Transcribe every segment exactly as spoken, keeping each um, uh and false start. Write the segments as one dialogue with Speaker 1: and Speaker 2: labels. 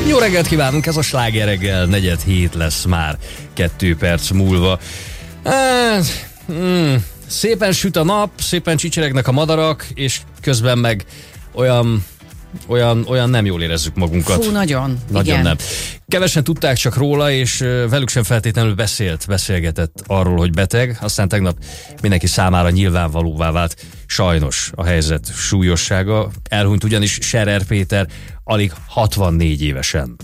Speaker 1: Jó reggelt kívánunk, ez a Sláger reggel, negyed hét lesz már, kettő perc múlva. Hát, mm, szépen süt a nap, szépen csicseregnek a madarak, és közben meg olyan, olyan, olyan nem jól érezzük magunkat.
Speaker 2: Fú, nagyon.
Speaker 1: Nagyon
Speaker 2: igen.
Speaker 1: nem. Kevesen tudták csak róla, és velük sem feltétlenül beszélt, beszélgetett arról, hogy beteg. Aztán tegnap mindenki számára nyilvánvalóvá vált sajnos a helyzet súlyossága. Elhunyt ugyanis Scherer Péter alig hatvannégy évesen.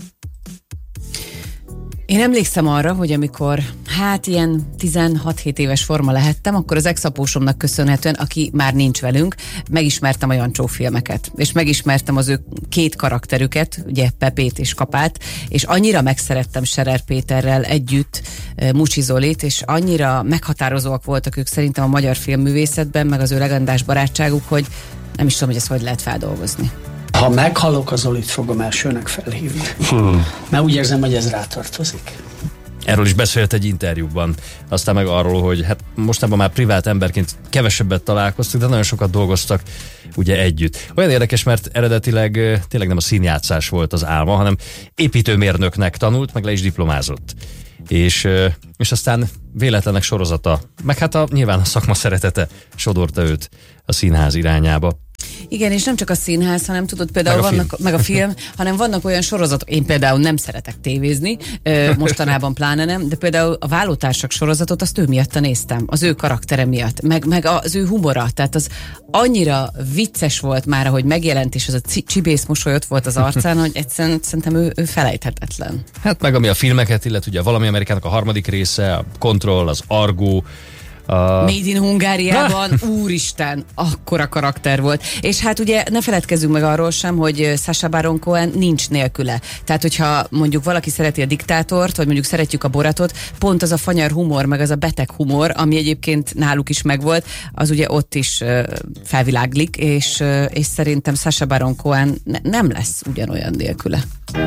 Speaker 2: Én emlékszem arra, hogy amikor hát ilyen tizenhat-hét éves forma lehettem, akkor az ex-apósomnak köszönhetően, aki már nincs velünk, megismertem a Jancsó filmeket, és megismertem az ő két karakterüket, ugye Pepét és Kapát, és annyira megszerettem Scherer Péterrel együtt Mucsi Zolit, és annyira meghatározóak voltak ők szerintem a magyar filmművészetben, meg az ő legendás barátságuk, hogy nem is tudom, hogy ezt hogy lehet feldolgozni.
Speaker 3: Ha meghalok, az Zolit fogom elsőnek felhívni. Hmm. Mert úgy érzem, hogy ez rátartozik.
Speaker 1: Erről is beszélt egy interjúban, aztán meg arról, hogy hát mostanában már privát emberként kevesebbet találkoztuk, de nagyon sokat dolgoztak ugye együtt. Olyan érdekes, mert eredetileg tényleg nem a színjátszás volt az álma, hanem építőmérnöknek tanult, meg le is diplomázott. És, és aztán véletlenek sorozata, meg hát a, nyilván a szakma szeretete sodorta őt a színház irányába.
Speaker 2: Igen, és nem csak a színház, hanem tudod, például
Speaker 1: meg a
Speaker 2: vannak,
Speaker 1: film.
Speaker 2: meg a film, hanem vannak olyan sorozatok, én például nem szeretek tévézni, mostanában pláne nem, de például a Vállótársak sorozatot azt ő miatt néztem, az ő karaktere miatt, meg, meg az ő humora, tehát az annyira vicces volt már, ahogy megjelent, és az a csibész mosoly ott volt az arcán, hogy egyszerűen szerintem ő, ő felejthetetlen.
Speaker 1: Hát meg ami a filmeket illet, ugye Valami Amerikának a harmadik része, a Control, az Argo, a...
Speaker 2: Made in Hungáriában, úristen, akkora karakter volt. És hát ugye ne feledkezzünk meg arról sem, hogy Sacha Baron Cohen nincs nélküle. Tehát, hogyha mondjuk valaki szereti a Diktátort, vagy mondjuk szeretjük a Boratot, pont az a fanyar humor, meg az a beteg humor, ami egyébként náluk is megvolt, az ugye ott is uh, felviláglik, és, uh, és szerintem Sacha Baron Cohen ne, nem lesz ugyanolyan nélküle.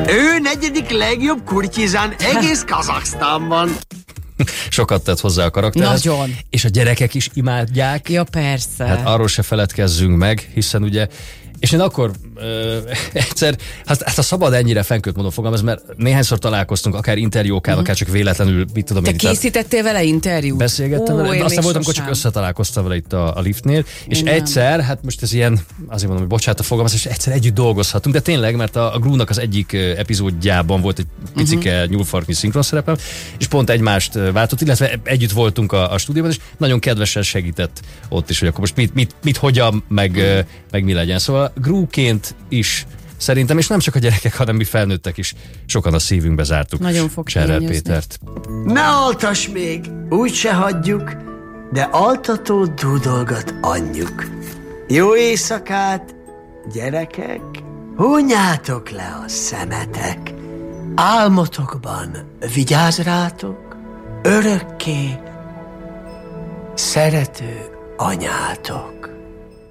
Speaker 4: Ő negyedik legjobb kurtizán egész Kazaksztánban.
Speaker 1: Sokat tett hozzá a karakterhez.
Speaker 2: Nagyon.
Speaker 1: És a gyerekek is imádják.
Speaker 2: Ja, persze.
Speaker 1: Hát arról se feledkezzünk meg, hiszen ugye, és én akkor ö, egyszer, hát, hát a szabad ennyire fenkölt módon fogalmaz, mert néhányszor találkoztunk, akár interjúkál, uh-huh. akár csak véletlenül, mit tudom
Speaker 2: Te
Speaker 1: én.
Speaker 2: készítettél vele interjút?
Speaker 1: Beszélgettem
Speaker 2: Ó,
Speaker 1: vele, aztán volt, amikor
Speaker 2: sosem.
Speaker 1: csak összetalálkoztam vele itt a, a liftnél, és
Speaker 2: Igen.
Speaker 1: egyszer, hát most ez ilyen, azért mondom, hogy bocsánat a fogalmazás, és egyszer együtt dolgozhatunk, de tényleg, mert a, a Grúnak az egyik epizódjában volt egy picike uh-huh. nyúlfarknyi szinkron szerepem, és pont egymást váltott, illetve együtt voltunk a, a stúdióban, és nagyon kedvesen segített ott is, hogy akkor most mit, mit, mit hogyan, meg, uh-huh. meg mi legyen. Szóval Grúként is szerintem, és nem csak a gyerekek, hanem mi felnőttek is sokan a szívünkbe zártuk
Speaker 2: Nagyon fog
Speaker 1: Scherer
Speaker 2: hiányozni.
Speaker 1: Pétert.
Speaker 4: Ne altass még, úgy se hagyjuk, de altató dúdolgat anyjuk. Jó éjszakát, gyerekek, hunyjátok le a szemetek. Álmotokban vigyázz rátok, örökké szerető anyátok.